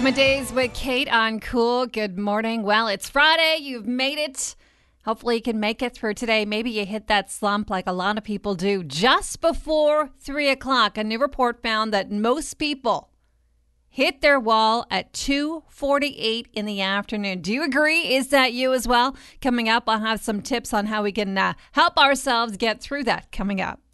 Days with Kate on Cool. Good morning. Well, it's Friday. You've made it. Hopefully you can make it through today. Maybe you hit that slump like a lot of people do just before 3 o'clock. A new report found that most people hit their wall at 2:48 in the afternoon. Do you agree? Is that you as well? Coming up, I'll have some tips on how we can help ourselves get through that coming up.